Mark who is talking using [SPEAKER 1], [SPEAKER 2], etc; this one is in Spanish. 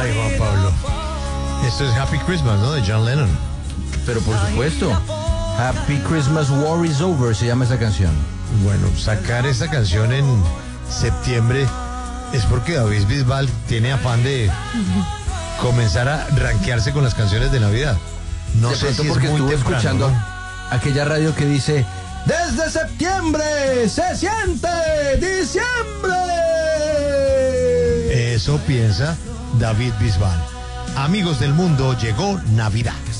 [SPEAKER 1] Ay, Juan Pablo. Esto es Happy Christmas, ¿no? De John Lennon.
[SPEAKER 2] Pero por supuesto, Happy Christmas War is Over se llama esa canción.
[SPEAKER 1] Bueno, sacar esta canción en septiembre es porque David Bisbal tiene afán de comenzar a rankearse con las canciones de Navidad. No
[SPEAKER 2] De
[SPEAKER 1] sé
[SPEAKER 2] pronto
[SPEAKER 1] si es
[SPEAKER 2] porque
[SPEAKER 1] muy
[SPEAKER 2] estuvo
[SPEAKER 1] temprano,
[SPEAKER 2] escuchando
[SPEAKER 1] ¿no?
[SPEAKER 2] aquella radio que dice: desde septiembre se siente diciembre.
[SPEAKER 1] Eso piensa David Bisbal. Amigos del mundo, llegó Navidad.